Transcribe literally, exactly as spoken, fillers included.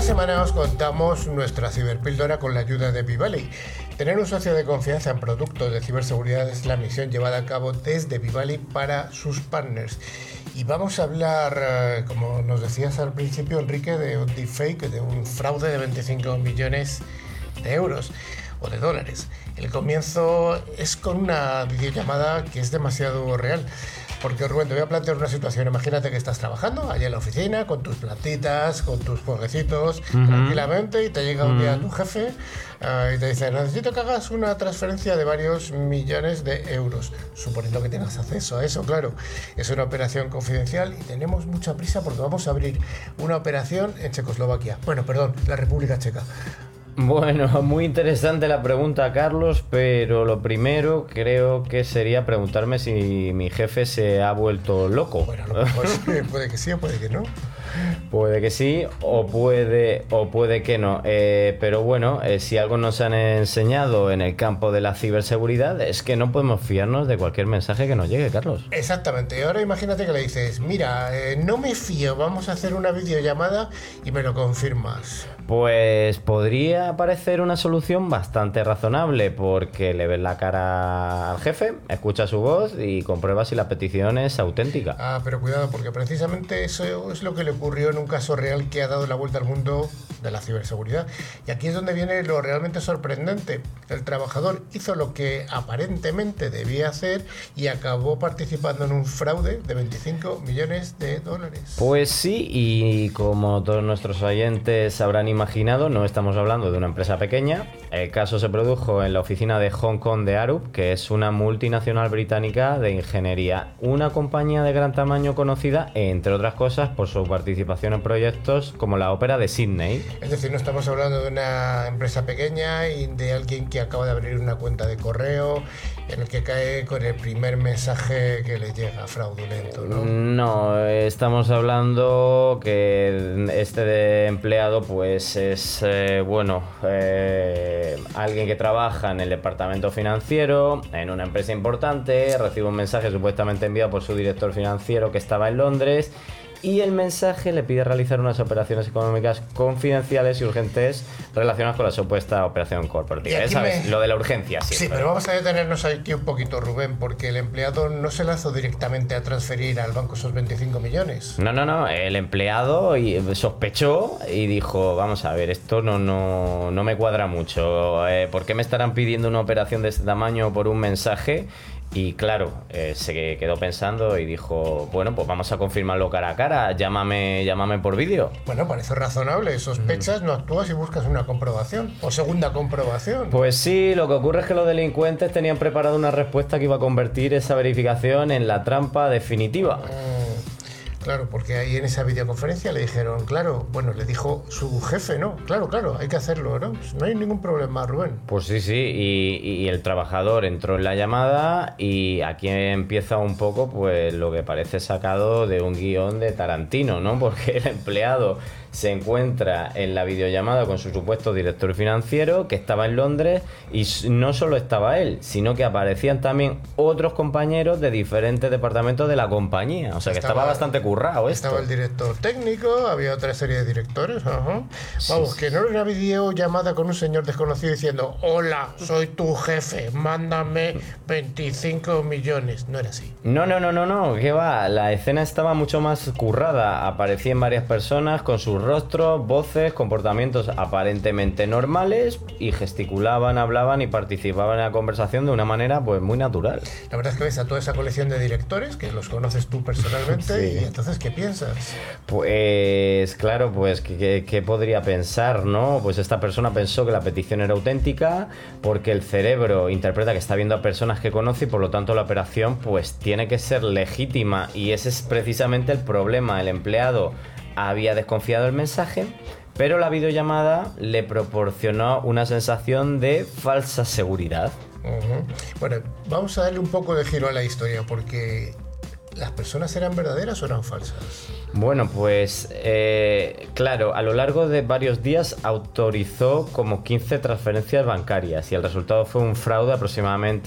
semana os contamos nuestra ciberpíldora con la ayuda de Vivali. Tener un socio de confianza en productos de ciberseguridad es la misión llevada a cabo desde Vivali para sus partners. Y vamos a hablar, como nos decías al principio, Enrique, de un deepfake, de un fraude de veinticinco millones de euros o de dólares. El comienzo es con una videollamada que es demasiado real. Porque, Rubén, te voy a plantear una situación. Imagínate que estás trabajando allá en la oficina con tus plantitas, con tus jueguecitos, uh-huh. tranquilamente, y te llega un uh-huh. día tu jefe uh, y te dice: necesito que hagas una transferencia de varios millones de euros. Suponiendo que tengas acceso a eso, claro. Es una operación confidencial y tenemos mucha prisa porque vamos a abrir una operación en Checoslovaquia. Bueno, perdón, la República Checa. Bueno, muy interesante la pregunta, Carlos, pero lo primero creo que sería preguntarme si mi jefe se ha vuelto loco. Bueno, a lo mejor sí, puede que sí o puede que no. Puede que sí o puede o puede que no, eh, pero bueno, eh, si algo nos han enseñado en el campo de la ciberseguridad es que no podemos fiarnos de cualquier mensaje que nos llegue, Carlos. Exactamente. Ahora imagínate que le dices: mira, eh, no me fío, vamos a hacer una videollamada y me lo confirmas. Pues podría parecer una solución bastante razonable, porque le ves la cara al jefe, escuchas su voz y compruebas si la petición es auténtica. Ah, pero cuidado, porque precisamente eso es lo que le ocurrió en un caso real que ha dado la vuelta al mundo de la ciberseguridad. Y aquí es donde viene lo realmente sorprendente. El trabajador hizo lo que aparentemente debía hacer y acabó participando en un fraude de veinticinco millones de dólares. Pues sí, y como todos nuestros oyentes habrán imaginado, no estamos hablando de una empresa pequeña. El caso se produjo en la oficina de Hong Kong de Arup, que es una multinacional británica de ingeniería, una compañía de gran tamaño conocida, entre otras cosas, por su participación en proyectos como la Ópera de Sydney. Es decir, no estamos hablando de una empresa pequeña y de alguien que acaba de abrir una cuenta de correo en el que cae con el primer mensaje que le llega fraudulento, ¿no? No, estamos hablando que este de empleado pues es, eh, bueno, eh, alguien que trabaja en el departamento financiero, en una empresa importante, recibe un mensaje supuestamente enviado por su director financiero que estaba en Londres, y el mensaje le pide realizar unas operaciones económicas confidenciales y urgentes relacionadas con la supuesta operación corporativa. ¿Sabes? Me... Lo de la urgencia, sí. Sí, pero vamos a detenernos aquí un poquito, Rubén, porque el empleado no se lanzó directamente a transferir al banco esos veinticinco millones. No, no, no. El empleado sospechó y dijo: vamos a ver, esto no, no, no me cuadra mucho. Eh, ¿Por qué me estarán pidiendo una operación de este tamaño por un mensaje? Y claro, eh, se quedó pensando y dijo: bueno, pues vamos a confirmarlo cara a cara, llámame, llámame por vídeo. Bueno, parece razonable. Sospechas, mm. no actúas y buscas una comprobación o segunda comprobación. Pues sí, lo que ocurre es que los delincuentes tenían preparado una respuesta que iba a convertir esa verificación en la trampa definitiva. Mm. Claro, porque ahí en esa videoconferencia le dijeron, claro, bueno, le dijo su jefe, ¿no? Claro, claro, hay que hacerlo, ¿no? Pues no hay ningún problema, Rubén. Pues sí, sí, y, y el trabajador entró en la llamada y aquí empieza un poco, pues, lo que parece sacado de un guión de Tarantino, ¿no? Porque el empleado se encuentra en la videollamada con su supuesto director financiero, que estaba en Londres, y no solo estaba él, sino que aparecían también otros compañeros de diferentes departamentos de la compañía. O sea, que estaba, estaba bastante currado esto. Estaba el director técnico, había otra serie de directores. Ajá. Vamos, sí, que no era una videollamada con un señor desconocido diciendo: hola, soy tu jefe, mándame veinticinco millones. No era así. No, no, no, no, no, ¿qué va? La escena estaba mucho más currada. Aparecían varias personas con sus rostros, voces, comportamientos aparentemente normales, y gesticulaban, hablaban y participaban en la conversación de una manera pues muy natural. La verdad es que ves a toda esa colección de directores que los conoces tú personalmente. Sí. Y entonces, ¿qué piensas? Pues claro, pues ¿qué, qué podría pensar, no? Pues esta persona pensó que la petición era auténtica porque el cerebro interpreta que está viendo a personas que conoce y por lo tanto la operación pues tiene que ser legítima, y ese es precisamente el problema. El empleado había desconfiado del mensaje, pero la videollamada le proporcionó una sensación de falsa seguridad. Uh-huh. Bueno, vamos a darle un poco de giro a la historia, porque ¿las personas eran verdaderas o eran falsas? Bueno, pues eh, claro, a lo largo de varios días autorizó como quince transferencias bancarias y el resultado fue un fraude aproximadamente